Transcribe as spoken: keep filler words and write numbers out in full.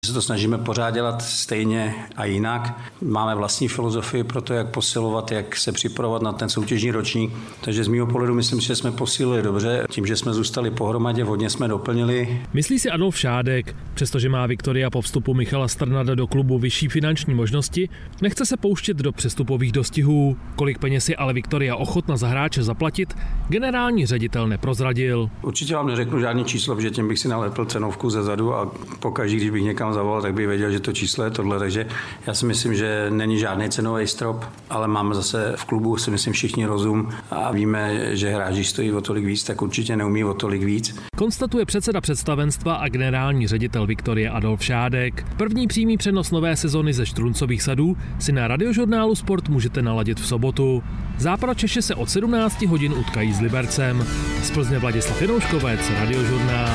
Se to snažíme pořád dělat stejně a jinak. Máme vlastní filozofii pro to, jak posilovat, jak se připravovat na ten soutěžní ročník. Takže z mého pohledu myslím, že jsme posílili dobře. Tím, že jsme zůstali pohromadě, hodně jsme doplnili. Myslí si Adolf Šádek. Přestože má Viktoria po vstupu Michala Strnada do klubu vyšší finanční možnosti, nechce se pouštět do přestupových dostihů. Kolik peněz je ale Viktoria ochotna za hráče zaplatit, generální ředitel neprozradil. Určitě vám neřeknu žádný číslo, protože tím bych si nalepil cenovku ze zadu a pokaždý, když bych někam zavolal, tak bych věděl, že to číslo je tohle. Takže já si myslím, že není žádný cenový strop, ale máme zase v klubu, si myslím, všichni rozum a víme, že hráči stojí o tolik víc, tak určitě neumí o tolik víc. Konstatuje předseda představenstva a generální ředitel Viktorie Adolf Šádek. První přímý přenos nové sezony ze Štruncových sadů si na Radiožurnálu Sport můžete naladit v sobotu. Záporočeši se od sedmnácti hodin utkají s Libercem. Z Plzně Vladislav Janouškovec, Radiožurnál.